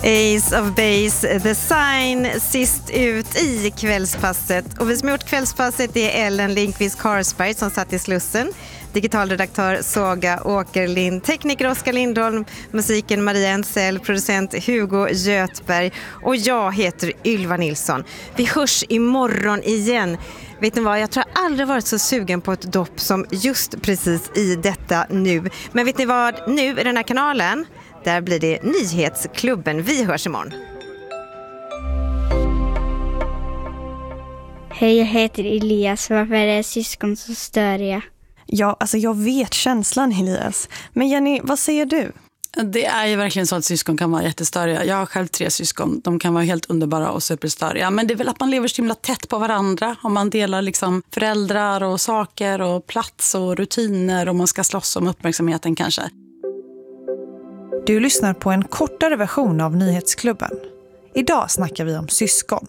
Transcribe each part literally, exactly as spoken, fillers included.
Ace of Base, The Sign, sist ut i kvällspasset. Och vi som har gjort kvällspasset är Ellen Lindqvist Karsberg som satt i Slussen, digitalredaktör Saga Åkerlind, tekniker Oskar Lindholm, musiken Maria Ensel, producent Hugo Götberg och jag heter Ylva Nilsson. Vi hörs imorgon igen. Vet ni vad, jag tror jag aldrig varit så sugen på ett dopp som just precis i detta nu. Men vet ni vad, nu i den här kanalen, där blir det Nyhetsklubben. Vi hörs imorgon. Hej, jag heter Elias. Varför är syskon så störiga? Ja, alltså jag vet känslan, Elias. Men Jenny, vad säger du? Det är ju verkligen så att syskon kan vara jättestöriga. Jag har själv tre syskon. De kan vara helt underbara och superstöriga. Men det är väl att man lever så himla tätt på varandra. Om man delar liksom föräldrar och saker och plats och rutiner. Och man ska slåss om uppmärksamheten kanske. Du lyssnar på en kortare version av Nyhetsklubben. Idag snackar vi om syskon.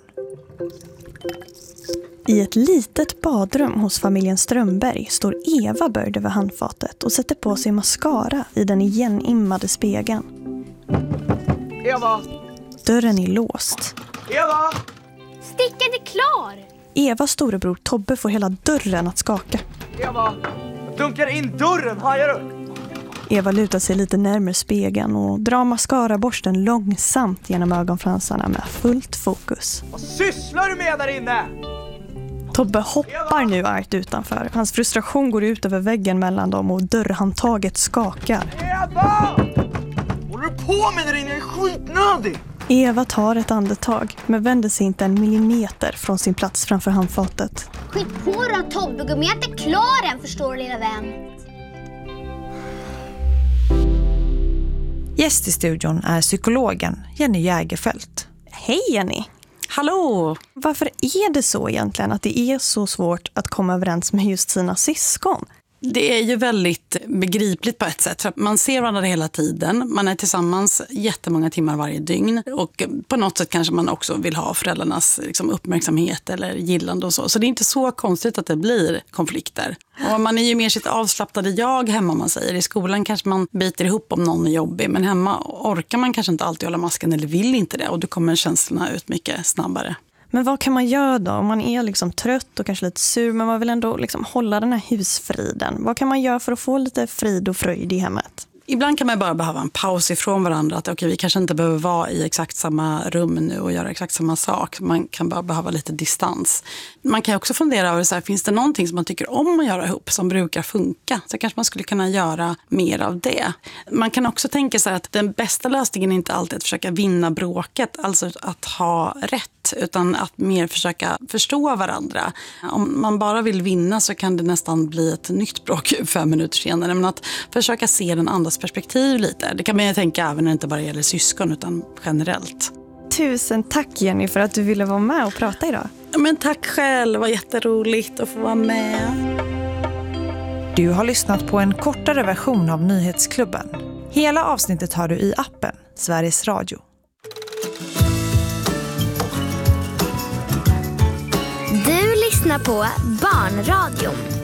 I ett litet badrum hos familjen Strömberg står Eva böjd över handfatet och sätter på sig mascara i den igenimmade spegeln. Eva! Dörren är låst. Eva! Stickan är klar! Evas storebror Tobbe får hela dörren att skaka. Eva! Jag dunkar in dörren, hajar du? Eva lutar sig lite närmare spegeln och drar mascaraborsten långsamt genom ögonfransarna med fullt fokus. Vad sysslar du med där inne? Tobbe hoppar nu argt utanför. Hans frustration går ut över väggen mellan dem och dörrhandtaget skakar. Eva! Håller du på med där inne? Jag är skitnödig! Eva tar ett andetag men vänder sig inte en millimeter från sin plats framför handfatet. Skit på då, Tobbe. Gå med att det är klar än, förstår du, lilla vän. Gäst i studion är psykologen Jenny Jägerfeldt. Hej Jenny! Hallå! Varför är det så egentligen att det är så svårt att komma överens med just sina syskon? Det är ju väldigt begripligt på ett sätt. För man ser varandra hela tiden. Man är tillsammans jättemånga timmar varje dygn. Och på något sätt kanske man också vill ha föräldrarnas liksom, uppmärksamhet eller gillande och så. Så det är inte så konstigt att det blir konflikter. Och man är ju mer sitt avslappnade jag hemma, man säger. I skolan kanske man biter ihop om någon är jobbig. Men hemma orkar man kanske inte alltid hålla masken eller vill inte det. Och då kommer känslorna ut mycket snabbare. Men vad kan man göra då? Om man är liksom trött och kanske lite sur men man vill ändå liksom hålla den här husfriden. Vad kan man göra för att få lite frid och fröjd i hemmet? Ibland kan man bara behöva en paus ifrån varandra. Att okej, vi kanske inte behöver vara i exakt samma rum nu och göra exakt samma sak. Man kan bara behöva lite distans. Man kan också fundera över så här, finns det någonting som man tycker om att göra ihop som brukar funka? Så kanske man skulle kunna göra mer av det. Man kan också tänka sig att den bästa lösningen är inte alltid att försöka vinna bråket. Alltså att ha rätt. Utan att mer försöka förstå varandra. Om man bara vill vinna så kan det nästan bli ett nytt bråk fem minuter senare. Men att försöka se den andras perspektiv lite. Det kan man ju tänka även när det inte bara gäller syskon utan generellt. Tusen tack Jenny för att du ville vara med och prata idag. Men tack själv, det var jätteroligt att få vara med. Du har lyssnat på en kortare version av Nyhetsklubben. Hela avsnittet har du i appen Sveriges Radio. Du lyssnar på Barnradion.